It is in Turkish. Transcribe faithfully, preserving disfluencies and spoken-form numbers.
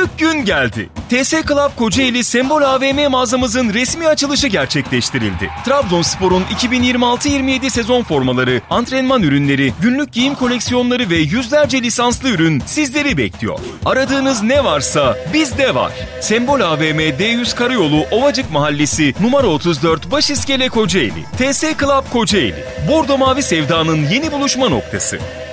Artık gün geldi. T S Club Kocaeli Sembol A V M mağazamızın resmi açılışı gerçekleştirildi. Trabzonspor'un iki bin yirmi altı yirmi yedi sezon formaları, antrenman ürünleri, günlük giyim koleksiyonları ve yüzlerce lisanslı ürün sizleri bekliyor. Aradığınız ne varsa bizde var. Sembol A V M D yüz Karayolu Ovacık Mahallesi numara otuz dört Başiskele Kocaeli. T S Club Kocaeli. Bordo Mavi Sevda'nın yeni buluşma noktası.